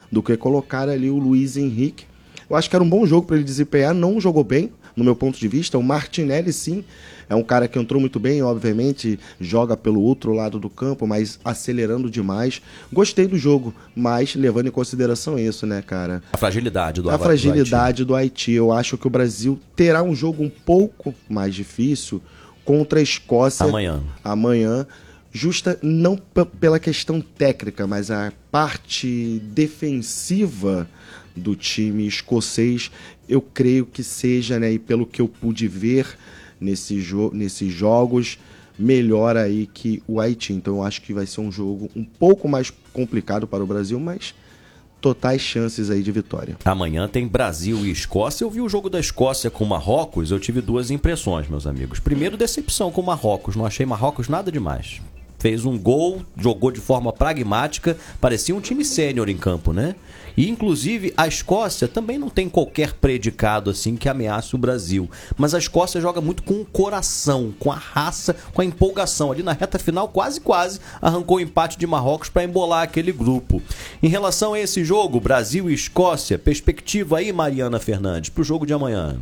do que colocar ali o Luiz Henrique. Eu acho que era um bom jogo para ele desempenhar, não jogou bem, no meu ponto de vista. O Martinelli, sim, é um cara que entrou muito bem, obviamente, joga pelo outro lado do campo, mas acelerando demais. Gostei do jogo, mas levando em consideração isso, né, cara? A fragilidade do Haiti. A fragilidade do Haiti. Eu acho que o Brasil terá um jogo um pouco mais difícil contra a Escócia amanhã, justa não pela questão técnica, mas a parte defensiva do time escocês, eu creio que seja, né, e pelo que eu pude ver nesses jogos, melhor aí que o Haiti. Então eu acho que vai ser um jogo um pouco mais complicado para o Brasil, mas totais chances aí de vitória. Amanhã tem Brasil e Escócia. Eu vi o jogo da Escócia com Marrocos, eu tive duas impressões, meus amigos. Primeiro, decepção com Marrocos, não achei Marrocos nada demais. Fez um gol, jogou de forma pragmática, parecia um time sênior em campo, né? E, inclusive, a Escócia também não tem qualquer predicado assim que ameace o Brasil. Mas a Escócia joga muito com o coração, com a raça, com a empolgação. Ali na reta final, quase arrancou o empate de Marrocos para embolar aquele grupo. Em relação a esse jogo, Brasil e Escócia, perspectiva aí, Mariana Fernandes, para o jogo de amanhã.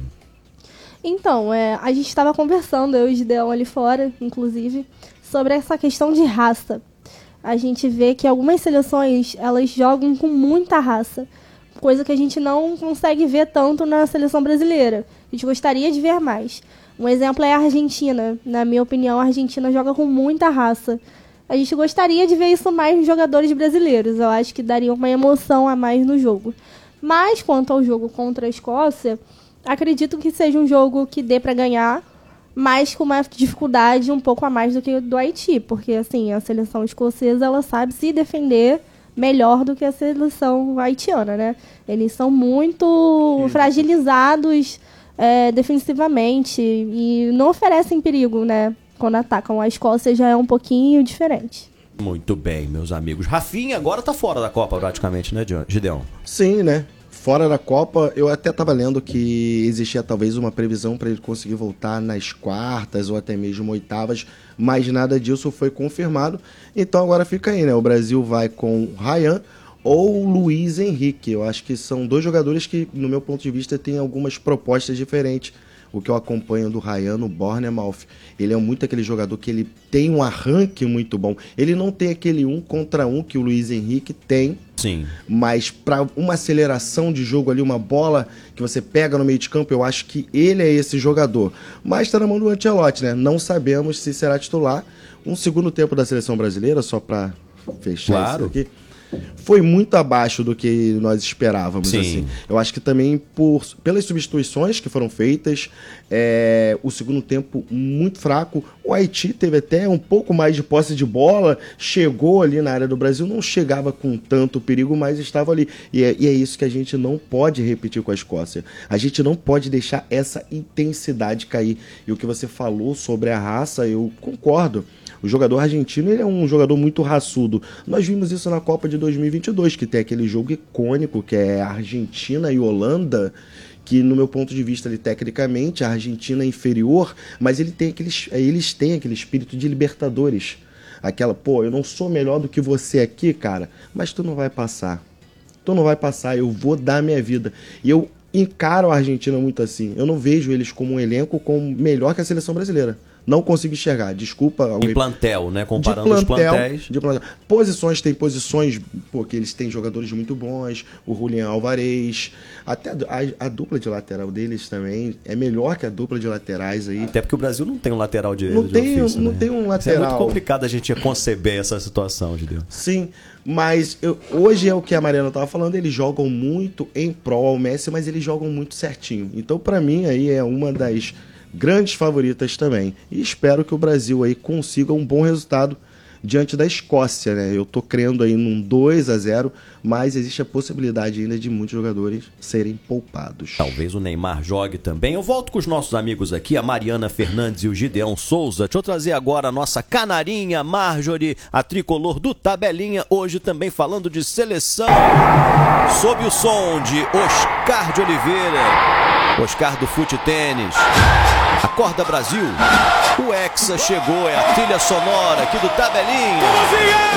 Então, a gente estava conversando, eu e o Gideão ali fora, inclusive, sobre essa questão de raça. A gente vê que algumas seleções, elas jogam com muita raça, coisa que a gente não consegue ver tanto na seleção brasileira. A gente gostaria de ver mais. Um exemplo é a Argentina. Na minha opinião, a Argentina joga com muita raça. A gente gostaria de ver isso mais nos jogadores brasileiros. Eu acho que daria uma emoção a mais no jogo. Mas, quanto ao jogo contra a Escócia, acredito que seja um jogo que dê para ganhar, mas com uma dificuldade um pouco a mais do que o do Haiti, porque assim, a seleção escocesa ela sabe se defender melhor do que a seleção haitiana, né? Eles são muito fragilizados defensivamente e não oferecem perigo, né? Quando atacam. A Escócia já é um pouquinho diferente. Muito bem, meus amigos. Rafinha agora tá fora da Copa praticamente, né, Gideão? Sim, né? Fora da Copa, eu até estava lendo que existia talvez uma previsão para ele conseguir voltar nas quartas ou até mesmo oitavas, mas nada disso foi confirmado. Então agora fica aí, né? O Brasil vai com o Ryan ou o Luiz Henrique. Eu acho que são dois jogadores que, no meu ponto de vista, têm algumas propostas diferentes. O que eu acompanho do Ryan no Bournemouth, ele é muito aquele jogador que ele tem um arranque muito bom. Ele não tem aquele 1 contra 1 que o Luiz Henrique tem. Sim. Mas para uma aceleração de jogo ali, uma bola que você pega no meio de campo, eu acho que ele é esse jogador. Mas está na mão do Ancelotti, né? Não sabemos se será titular. Um segundo tempo da seleção brasileira, só para fechar isso aqui, foi muito abaixo do que nós esperávamos. Sim. Assim. Eu acho que também pelas substituições que foram feitas, o segundo tempo muito fraco. O Haiti teve até um pouco mais de posse de bola, chegou ali na área do Brasil, não chegava com tanto perigo, mas estava ali. E é isso que a gente não pode repetir com a Escócia. A gente não pode deixar essa intensidade cair. E o que você falou sobre a raça, eu concordo. O jogador argentino ele é um jogador muito raçudo. Nós vimos isso na Copa de 2022, que tem aquele jogo icônico, que é Argentina e Holanda, que no meu ponto de vista, tecnicamente, a Argentina é inferior, mas eles têm aquele espírito de libertadores. Aquela, eu não sou melhor do que você aqui, cara, mas tu não vai passar. Tu não vai passar, eu vou dar minha vida. E eu encaro a Argentina muito assim. Eu não vejo eles como um elenco melhor que a seleção brasileira. Não consigo enxergar, desculpa. Em plantel, né? Comparando os plantéis. De plantel. Posições, tem posições, porque eles têm jogadores muito bons, o Julián Álvarez, até a dupla de lateral deles também é melhor que a dupla de laterais aí. Até porque o Brasil não tem um lateral de Não tem um lateral. É muito complicado a gente conceber essa situação, Gideão. Sim, mas hoje é o que a Mariana estava falando, eles jogam muito em prol ao Messi, mas eles jogam muito certinho. Então, para mim, aí é uma das grandes favoritas também. E espero que o Brasil aí consiga um bom resultado diante da Escócia, né? Eu tô crendo aí num 2-0, mas existe a possibilidade ainda de muitos jogadores serem poupados. Talvez o Neymar jogue também. Eu volto com os nossos amigos aqui, a Mariana Fernandes e o Gideão Souza. Deixa eu trazer agora a nossa canarinha Marjorie, a tricolor do Tabelinha, hoje também falando de seleção, sob o som de Oscar de Oliveira, Oscar do Fute Tênis. Acorda Brasil, o Hexa chegou, é a trilha sonora aqui do Tabelinha.